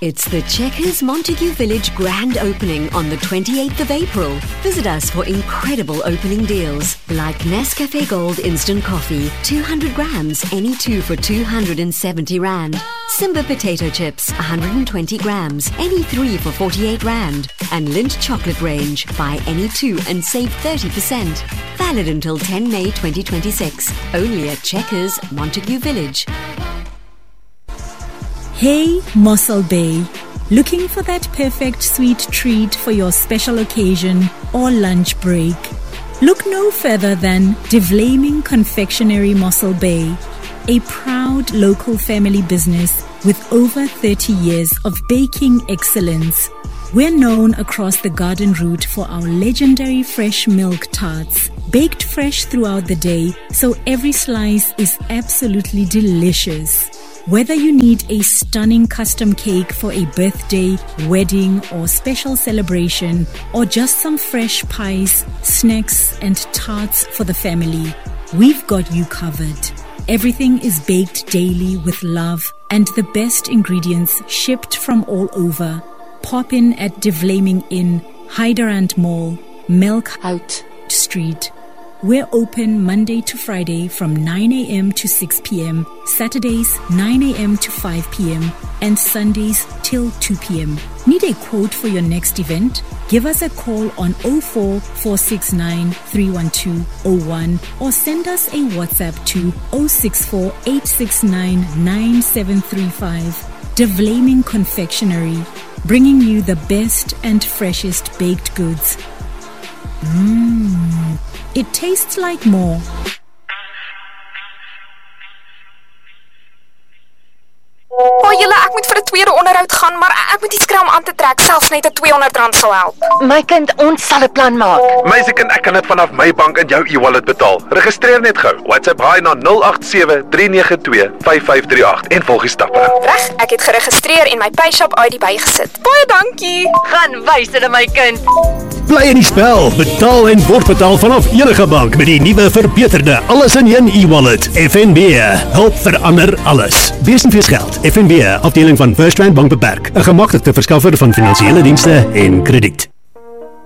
It's the Checkers Montague Village grand opening on the 28th of April. Visit us for incredible opening deals like Nescafe Gold Instant Coffee, 200 grams, any two for 270 Rand. Simba Potato Chips, 120 grams, any three for 48 Rand. And Lindt Chocolate Range, buy any two and save 30%. Valid until 10 May 2026. Only at Checkers Montague Village. Hey, Mossel Bay. Looking for that perfect sweet treat for your special occasion or lunch break? Look no further than Devlaming Confectionery Mossel Bay, a proud local family business with over 30 years of baking excellence. We're known across the garden route for our legendary fresh milk tarts, baked fresh throughout the day, so every slice is absolutely delicious. Whether you need a stunning custom cake for a birthday, wedding, or special celebration, or just some fresh pies, snacks, and tarts for the family, we've got you covered. Everything is baked daily with love and the best ingredients shipped from all over. Pop in at Devlaming Inn, Hyderant Mall, Melkhout Street. We're open Monday to Friday from 9 a.m. to 6 p.m., Saturdays 9 a.m. to 5 p.m., and Sundays till 2 p.m. Need a quote for your next event? Give us a call on 04-469 31201 or send us a WhatsApp to 064-869 9735. Devlaming Confectionery, bringing you the best and freshest baked goods. It tastes like more. Oh julle, ek moet vir 'n tweede onderhoud gaan, maar ek moet die skram aan te trek, selfs net 'n R200 sal help. My kind, ons sal 'n plan maak. Meisiekind, ek kan dit vanaf my bank in jou e-wallet betaal. Registreer net gou. WhatsApp hi na 087-392-5538 en volg die stappe. Reg, ek het geregistreer en my PayShap ID bygesit. Baie dankie. Gaan wys hulle my kind. Bly in die spel, betaal en word betaal vanaf enige bank met die nuwe verbeterde alles in een e-wallet. FNB, help verander alles. Wees en wees geld. FNB, afdeling van First Rand Bank beperk. 'n gemagtigde verskaffer van finansiële dienste en krediet.